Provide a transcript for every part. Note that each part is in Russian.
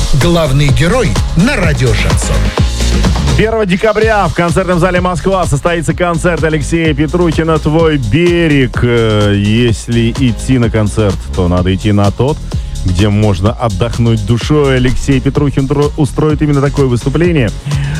Главный герой на радио «Шансон». 1 декабря в концертном зале «Москва» состоится концерт Алексея Петрухина «Твой берег». Если идти на концерт, то надо идти на тот, где можно отдохнуть душой. Алексей Петрухин устроит именно такое выступление.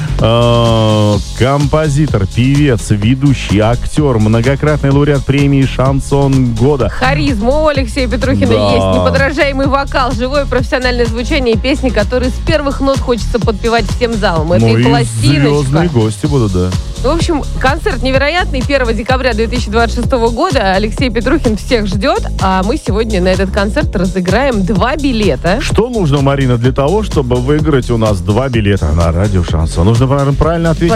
Композитор, певец, ведущий, актер, многократный лауреат премии «Шансон года». Харизма у Алексея Петрухина есть. Неподражаемый вокал, живое профессиональное звучание и песни, которые с первых нот хочется подпевать всем залом. Это и пластиночка. Звездные гости будут, да. В общем, концерт невероятный. 1 декабря 2026 года. Алексей Петрухин всех ждет. А мы сегодня на этот концерт разыграем 2 билета. Что нужно, Марина, для того, чтобы выиграть у нас 2 билета на радио «Шансон»? Нужно правильно ответить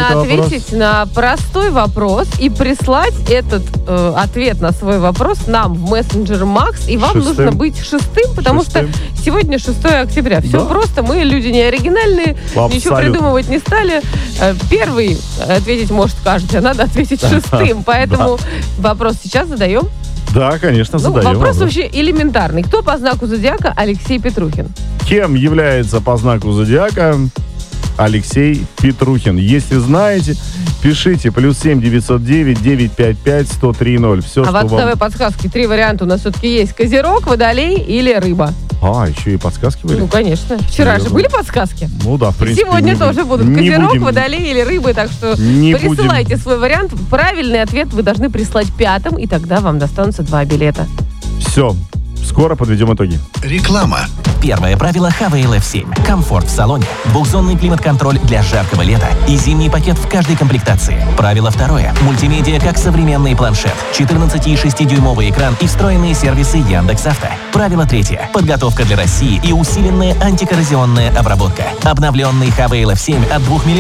на простой вопрос и прислать этот ответ на свой вопрос нам в мессенджер Макс. И вам нужно быть шестым, потому что сегодня 6 октября. Все просто. Мы люди не оригинальные. Абсолютно. Ничего придумывать не стали. Первый ответить может каждый, а надо ответить шестым. Поэтому вопрос сейчас задаем. Да, конечно, задаем. Вопрос вообще элементарный. Кто по знаку зодиака Алексей Петрухин? Кем является по знаку зодиака Алексей Петрухин? Если знаете, пишите +7 909 955 1030. Все, вот давай подсказки. 3 варианта у нас все-таки есть. Козерог, Водолей или Рыба. Еще и подсказки были? Ну, конечно. Вчера же были подсказки? Ну да, в принципе. Сегодня тоже будут Козерог, Водолей или Рыбы, так что присылайте свой вариант. Правильный ответ вы должны прислать 5-м, и тогда вам достанутся 2 билета. Все. Скоро подведем итоги. Реклама. Первое правило Honeywell F7. Комфорт в салоне, двухзонный климат-контроль для жаркого лета и зимний пакет в каждой комплектации. Правило второе. Мультимедиа как современный планшет, 14,6-дюймовый экран и встроенные сервисы Яндекс.Авто. Правило третье. Подготовка для России и усиленная антикоррозионная обработка. Обновленный Honeywell F7 от 2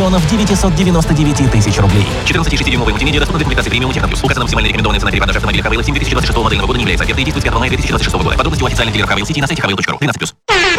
999 000 рублей. 14,6-дюймовый мультимедиа доступна для комплектации премиум Техноплюс. Указана максимальная рекомендованная цена перепродажи автомобиля Honeywell F7 2026 модельного года не является офертой, действует с 5 мая 2026 года. Подробности у официальных дилеров Honeywell City на сайте honeywell.ru. 13+.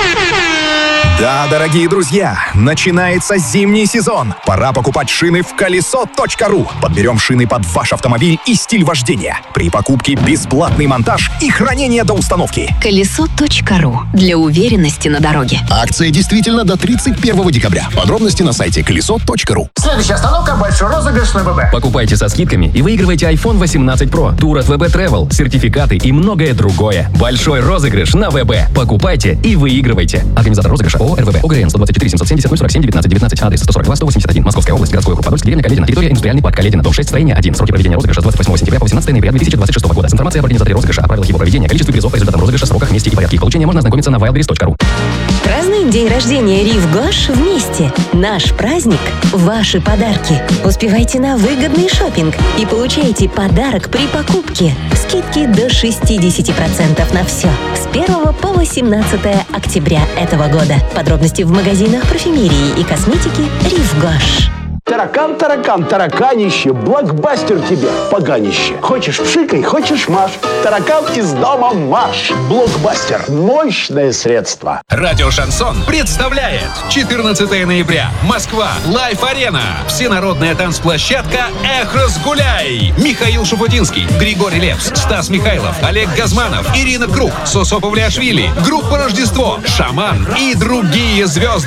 Да, дорогие друзья, начинается зимний сезон. Пора покупать шины в колесо.ру. Подберем шины под ваш автомобиль и стиль вождения. При покупке бесплатный монтаж и хранение до установки. Колесо.ру. Для уверенности на дороге. Акция действительно до 31 декабря. Подробности на сайте колесо.ру. Следующая остановка – большой розыгрыш на ВБ. Покупайте со скидками и выигрывайте iPhone 18 Pro, тур от ВБ Travel, сертификаты и многое другое. Большой розыгрыш на ВБ. Покупайте и выигрывайте. Организатор розыгрыша ООО РВБ. ОГРН 124 770 047 19 19. Адрес 142 181. Московская область. Городской округ Подольск. Деревня Каледина. Территория индустриальный парк Каледина. Дом 6. Строение 1. Сроки проведения розыгрыша с 28 сентября по 18 ноября 2026 года. С информацией об организаторе розыгрыша, о правилах его проведения, количестве призов по результатам розыгрыша, сроках, месте и порядке их получения можно ознакомиться на wildberries.ru. Празднуем день рождения Рив Гош вместе. Наш праздник – ваши подарки. Успевайте на выгодный шопинг и получайте подарок при покупке. Скидки до 60% на все. С 1 по 18 октября этого года. Подробности в магазинах парфюмерии и косметики Рив Гош. Таракан, таракан, тараканище, блокбастер тебе, поганище. Хочешь пшикай, хочешь маш. Таракан из дома марш. Блокбастер. Мощное средство. Радио «Шансон» представляет 14 ноября. Москва. Лайф-арена. Всенародная танцплощадка «Эх, разгуляй». Михаил Шуфутинский, Григорий Лепс, Стас Михайлов, Олег Газманов, Ирина Круг, Сосо Павлиашвили, группа «Рождество», «Шаман» и другие звезды.